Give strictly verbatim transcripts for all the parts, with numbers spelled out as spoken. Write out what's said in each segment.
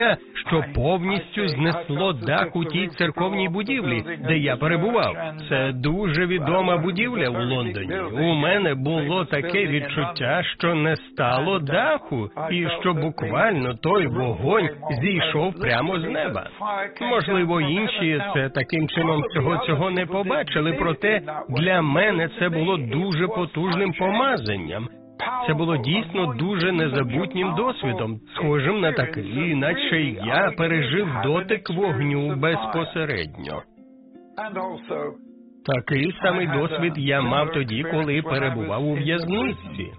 що повністю знесло дах у тій церковній будівлі, де я перебував. Це дуже відома будівля у Лондоні. У мене було таке відчуття, що не стало даху, і що буквально той вогонь зійшов прямо з неба. Можливо, інші це таким чином всього цього не побачили, проте для мене це було дуже потужним помазанням. Це було дійсно дуже незабутнім досвідом, схожим на такий, наче я пережив дотик вогню безпосередньо. Такий самий досвід я мав тоді, коли перебував у в'язниці.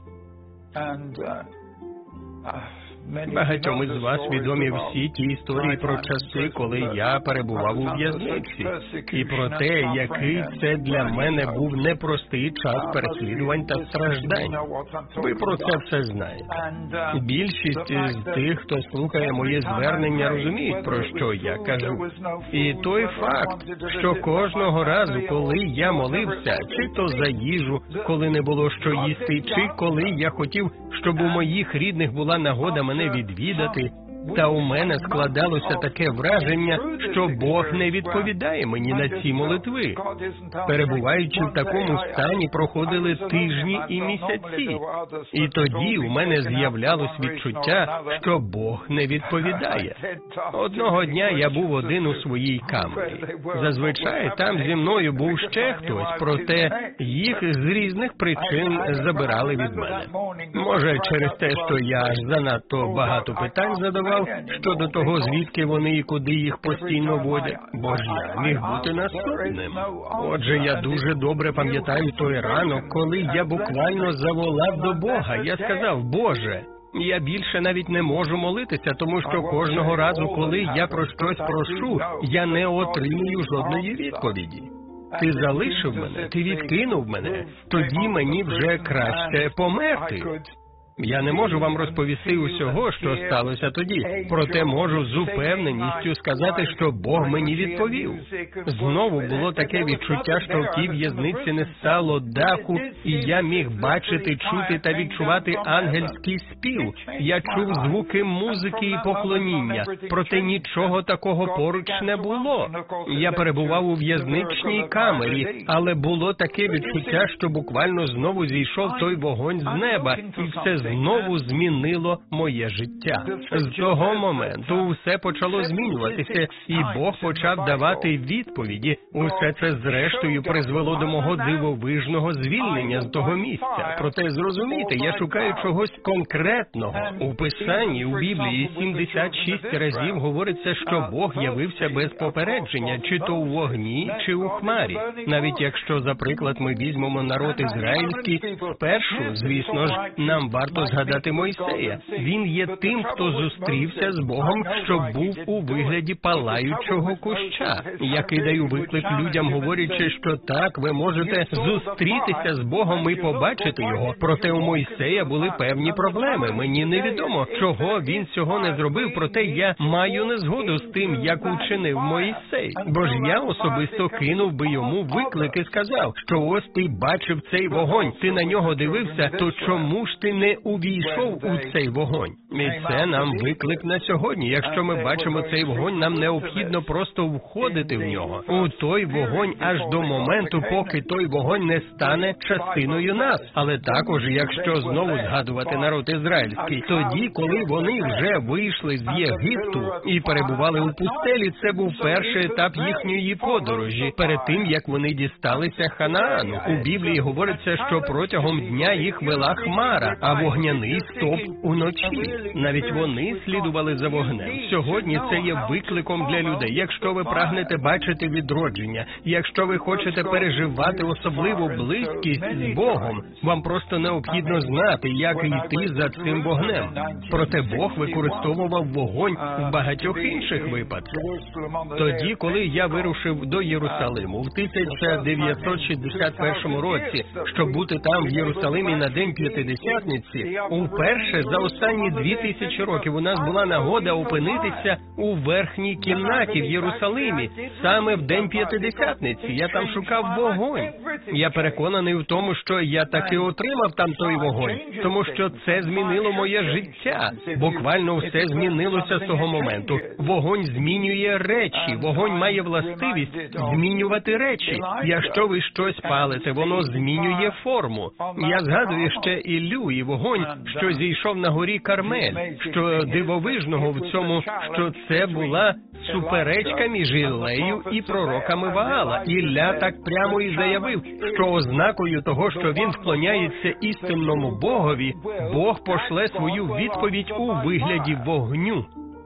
Багатьом із вас відомі всі ті історії про часи, коли я перебував у в'язниці, і про те, який це для мене був непростий час переслідувань та страждань. Ви про це все знаєте. Більшість з тих, хто слухає моє звернення, розуміють, про що я кажу. І той факт, що кожного разу, коли я молився, чи то за їжу, коли не було що їсти, чи коли я хотів, щоб у моїх рідних була нагода мене відвідати, та у мене складалося таке враження, що Бог не відповідає мені на ці молитви. Перебуваючи в такому стані, проходили тижні і місяці. І тоді у мене з'являлось відчуття, що Бог не відповідає. Одного дня я був один у своїй камері. Зазвичай там зі мною був ще хтось, проте їх з різних причин забирали від мене. Може, через те, що я аж занадто багато питань задавав щодо того, звідки вони і куди їх постійно водять, бо ж я міг бути наступним. Отже, я дуже добре пам'ятаю той ранок, коли я буквально заволав до Бога. Я сказав: Боже, я більше навіть не можу молитися, тому що кожного разу, коли я про щось прошу, я не отримую жодної відповіді. Ти залишив мене, ти відкинув мене, тоді мені вже краще померти. Я не можу вам розповісти усього, що сталося тоді, проте можу з упевненістю сказати, що Бог мені відповів. Знову було таке відчуття, що в тій в'язниці не стало даху, і я міг бачити, чути та відчувати ангельський спів. Я чув звуки музики і поклоніння, проте нічого такого поруч не було. Я перебував у в'язничній камері, але було таке відчуття, що буквально знову зійшов той вогонь з неба, і все знову змінило моє життя. З того моменту все почало змінюватися, і Бог почав давати відповіді. Усе це зрештою призвело до мого дивовижного звільнення з того місця. Проте, зрозумійте, я шукаю чогось конкретного. У Писанні, у Біблії, сімдесят шість разів говориться, що Бог явився без попередження, чи то у вогні, чи у хмарі. Навіть якщо, за приклад, ми візьмемо народ ізраїльський, спершу, звісно ж, нам варто згадати Мойсея. Він є тим, хто зустрівся з Богом, що був у вигляді палаючого куща. Я кидаю виклик людям, говорячи, що так, ви можете зустрітися з Богом і побачити його. Проте у Мойсея були певні проблеми. Мені невідомо, чого він цього не зробив, проте я маю незгоду з тим, як учинив Мойсей. Бо ж я особисто кинув би йому виклик і сказав, що ось ти бачив цей вогонь, ти на нього дивився, то чому ж ти не увійшов у цей вогонь? І це нам виклик на сьогодні. Якщо ми бачимо цей вогонь, нам необхідно просто входити в нього. У той вогонь аж до моменту, поки той вогонь не стане частиною нас. Але також, якщо знову згадувати народ ізраїльський, тоді, коли вони вже вийшли з Єгипту і перебували у пустелі, це був перший етап їхньої подорожі, перед тим, як вони дісталися Ханаану. У Біблії говориться, що протягом дня їх вела хмара, а вогняний стовп уночі. Навіть вони слідували за вогнем. Сьогодні це є викликом для людей. Якщо ви прагнете бачити відродження, якщо ви хочете переживати особливу близькість з Богом, вам просто необхідно знати, як йти за цим вогнем. Проте Бог використовував вогонь в багатьох інших випадках. Тоді, коли я вирушив до Єрусалиму в тисяча дев'ятсот шістдесят першому році, щоб бути там в Єрусалимі на День П'ятидесятниці, друзі, уперше за останні дві тисячі років у нас була нагода опинитися у верхній кімнаті в Єрусалимі, саме в День П'ятидесятниці. Я там шукав вогонь. Я переконаний в тому, що я таки отримав там той вогонь, тому що це змінило моє життя. Буквально все змінилося з того моменту. Вогонь змінює речі, вогонь має властивість змінювати речі. Якщо ви щось палите, воно змінює форму. Я згадую ще Іллю і вогонь, що зійшов на горі Кармель. Що дивовижного в цьому, що це була суперечка між Іллею і пророками Ваала. Ілля так прямо і заявив, що ознакою того, що він вклоняється істинному Богові, Бог пошле свою відповідь у вигляді вогню.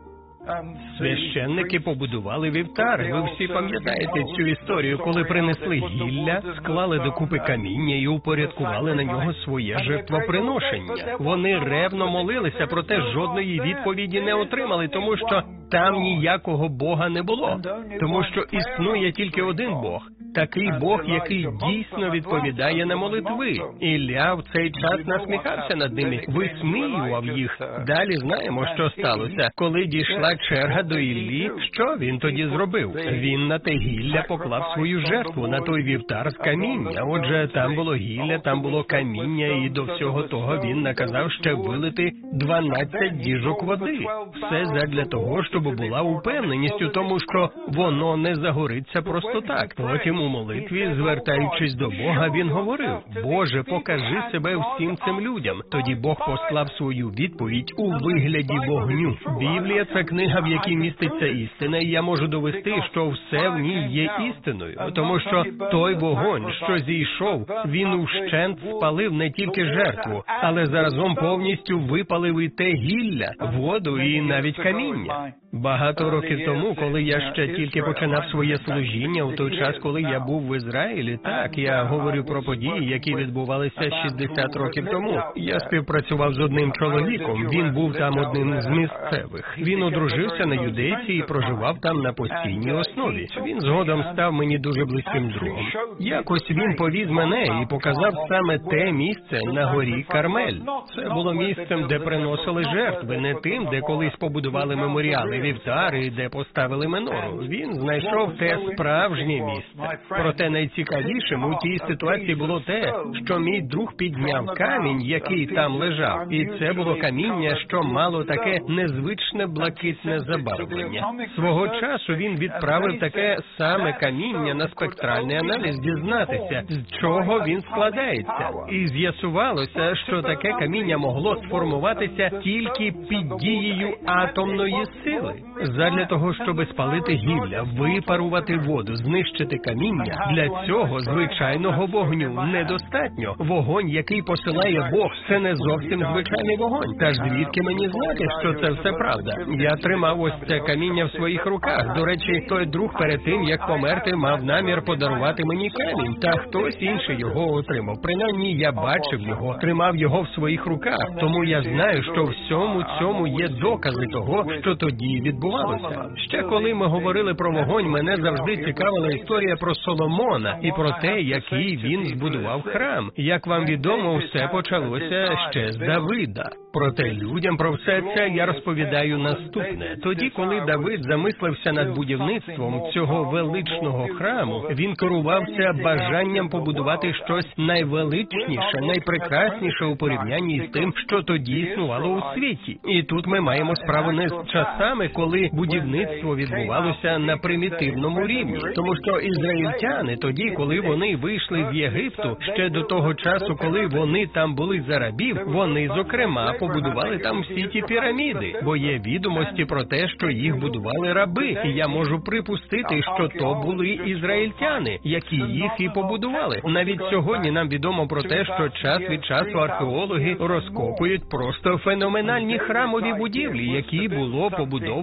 Священники побудували вівтар. Ви всі пам'ятаєте цю історію, коли принесли гілля, склали докупи каміння і упорядкували на нього своє жертвоприношення. Вони ревно молилися, проте жодної відповіді не отримали, тому що там ніякого Бога не було. Тому що існує тільки один Бог. Такий Бог, який дійсно відповідає на молитви. Ілля в цей час насміхався над ними, висміював їх. Далі знаємо, що сталося. Коли дійшла черга до Іллі, що він тоді зробив? Він на те гілля поклав свою жертву, на той вівтар з каміння. Отже, там було гілля, там було каміння, і до всього того він наказав ще вилити дванадцять діжок води. Все задля того, щоб була упевненість у тому, що воно не загориться просто так. Потім у молитві, звертаючись до Бога, він говорив: «Боже, покажи себе всім цим людям». Тоді Бог послав свою відповідь у вигляді вогню. Біблія – це книга, в якій міститься істина, і я можу довести, що все в ній є істиною. Тому що той вогонь, що зійшов, він ущент спалив не тільки жертву, але заразом повністю випалив і те гілля, воду і навіть каміння. Багато років тому, коли я ще тільки починав своє служіння, у той час, коли я був в Ізраїлі, так, я говорю про події, які відбувалися шістдесят років тому. Я співпрацював з одним чоловіком, він був там одним з місцевих. Він одружився на юдейці і проживав там на постійній основі. Він згодом став мені дуже близьким другом. Якось він повіз мене і показав саме те місце на горі Кармель. Це було місцем, де приносили жертви, не тим, де колись побудували меморіали, вівтари, де поставили менору. Він знайшов те справжнє місце. Проте найцікавішим у тій ситуації було те, що мій друг підняв камінь, який там лежав. І це було каміння, що мало таке незвичне блакитне забарвлення. Свого часу він відправив таке саме каміння на спектральний аналіз дізнатися, з чого він складається. І з'ясувалося, що таке каміння могло сформуватися тільки під дією атомної сили. Задля того, щоб спалити гілля, випарувати воду, знищити каміння, для цього звичайного вогню недостатньо. Вогонь, який посилає Бог, це не зовсім звичайний вогонь. Та ж звідки мені знати, що це все правда? Я тримав ось це каміння в своїх руках. До речі, той друг перед тим, як померти, мав намір подарувати мені камінь, та хтось інший його отримав. Принаймні, я бачив його, тримав його в своїх руках. Тому я знаю, що в всьому цьому є докази того, що тоді відбувалося. Ще коли ми говорили про вогонь, мене завжди цікавила історія про Соломона і про те, який він збудував храм. Як вам відомо, все почалося ще з Давида. Проте людям про все це я розповідаю наступне. Тоді, коли Давид замислився над будівництвом цього величного храму, він керувався бажанням побудувати щось найвеличніше, найпрекрасніше у порівнянні з тим, що тоді існувало у світі. І тут ми маємо справу не з часами, коли будівництво відбувалося на примітивному рівні. Тому що ізраїльтяни тоді, коли вони вийшли з Єгипту, ще до того часу, коли вони там були за рабів, вони, зокрема, побудували там всі ті піраміди, бо є відомості про те, що їх будували раби. І я можу припустити, що то були ізраїльтяни, які їх і побудували. Навіть сьогодні нам відомо про те, що час від часу археологи розкопують просто феноменальні храмові будівлі, які було побудовано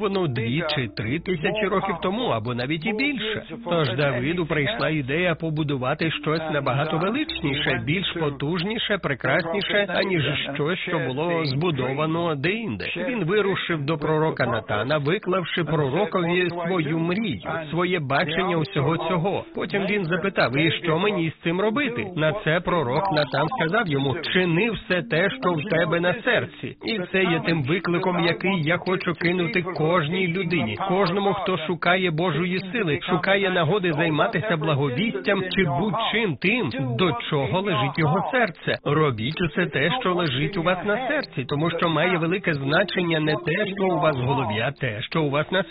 збудовано дві чи три тисячі років тому, або навіть і більше. Тож Давиду прийшла ідея побудувати щось набагато величніше, більш потужніше, прекрасніше, аніж щось, що було збудовано де-інде. Він вирушив до пророка Натана, виклавши пророкові свою мрію, своє бачення усього цього. Потім він запитав: і що мені з цим робити? На це пророк Натан сказав йому: чини все те, що в тебе на серці. І це є тим викликом, який я хочу кинути кожній людині, кожному, хто шукає Божої сили, шукає нагоди займатися благовістям чи будь-чим тим, до чого лежить його серце. Робіть усе те, що лежить у вас на серці, тому що має велике значення не те, що у вас в голові, а те, що у вас на серці.